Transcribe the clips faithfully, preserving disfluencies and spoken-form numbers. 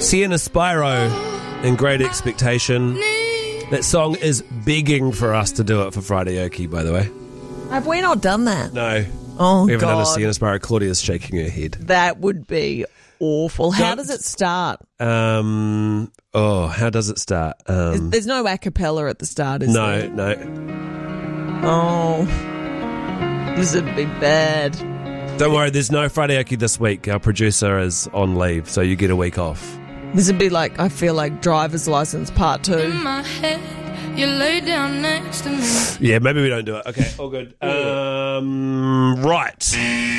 Sienna Spyro in Great Expectation. That song is begging for us to do it for Friday Okie, by the way. Have we not done that? No. Oh, we haven't God. done a Sienna Spyro. Claudia's shaking her head. That would be awful. How Don't- does it start? Um. Oh, how does it start? Um, There's no a cappella at the start, is no, there? no. Oh, this would be bad. Don't worry, there's no Friday Okie this week. Our producer is on leave, so you get a week off. This would be like, I feel like Driver's License Part two. In my head, you lay down next to me. Yeah, maybe we don't do it. Okay, all good. Um, right.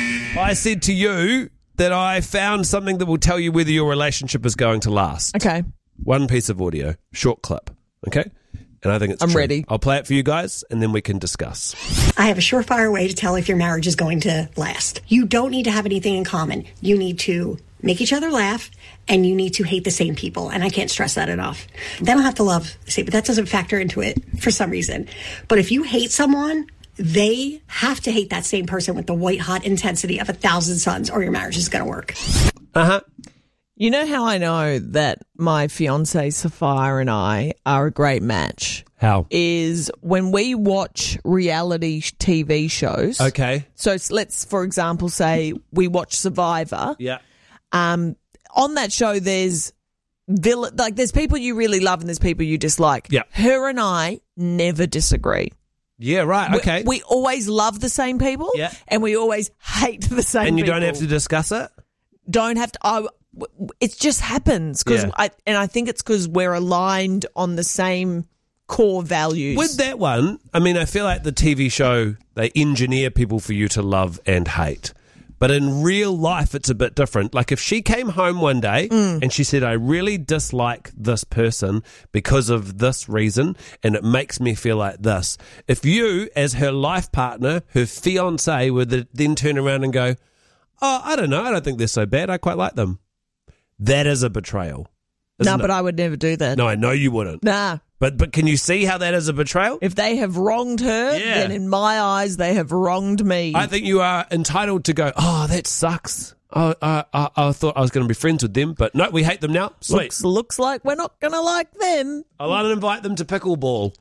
I said to you that I found something that will tell you whether your relationship is going to last. Okay. One piece of audio, short clip. Okay? And I think it's I'm true. ready. I'll play it for you guys, and then we can discuss. I have a surefire way to tell if your marriage is going to last. You don't need to have anything in common. You need to make each other laugh, and you need to hate the same people. And I can't stress that enough. They don't have to love the same, but that doesn't factor into it for some reason. But if you hate someone, they have to hate that same person with the white hot intensity of a thousand suns, or your marriage is going to work. Uh-huh. You know how I know that my fiance Sapphire and I are a great match? How? Is when we watch reality T V shows. Okay. So s- let's, for example, say we watch Survivor. Yeah. Um, on that show, there's vill- like there's people you really love and there's people you dislike. Yeah. Her and I never disagree. Yeah, right. We- Okay. We, always love the same people. Yeah. And we always hate the same and you people. don't have to discuss it? Don't have to. I, w- it just happens because Yeah. I and I think it's because we're aligned on the same core values. With that one, I mean, I feel like the T V show, they engineer people for you to love and hate. But in real life, it's a bit different. Like if she came home one day Mm. and she said, I really dislike this person because of this reason, and it makes me feel like this. If you, as her life partner, her fiance, would then turn around and go, oh, I don't know, I don't think they're so bad, I quite like them. That is a betrayal. no, isn't but it? I would never do that. No, I know you wouldn't. Nah. But but can you see how that is a betrayal? If they have wronged her, Yeah. then in my eyes, they have wronged me. I think you are entitled to go, oh, that sucks. Oh, I, I, I thought I was going to be friends with them, but no, we hate them now. Sweet. looks, looks like we're not going to like them. I'll uninvite them to pickleball.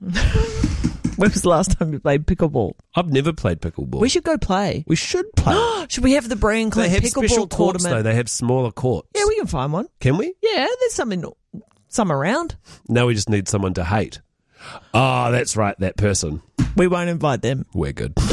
When was the last time you played pickleball? I've never played pickleball. We should go play. We should play. Should we have the Brian They Clem have pickleball special courts, though. tournament? They have smaller courts. Yeah, we can find one. Can we? Yeah, there's some in, some around. Now we just need someone to hate. Oh, that's right, that person. We won't invite them. We're good.